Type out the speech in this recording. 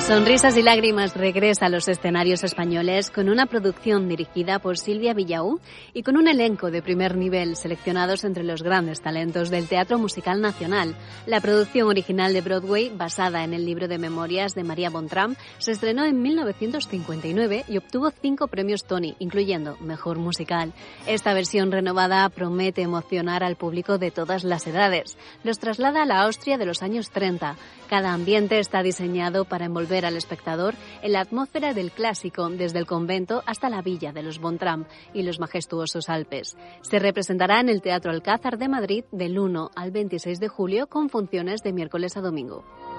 Sonrisas y lágrimas regresa a los escenarios españoles con una producción dirigida por Silvia Villaú y con un elenco de primer nivel seleccionados entre los grandes talentos del teatro musical nacional. La producción original de Broadway, basada en el libro de memorias de María Bontram, se estrenó en 1959 y obtuvo 5 premios Tony, incluyendo Mejor Musical. Esta versión renovada promete emocionar al público de todas las edades. Los traslada a la Austria de los años 30. Cada ambiente está diseñado para envolver al espectador en la atmósfera del clásico, desde el convento hasta la villa de los Bontram y los majestuosos Alpes. Se representará en el Teatro Alcázar de Madrid del 1 al 26 de julio con funciones de miércoles a domingo.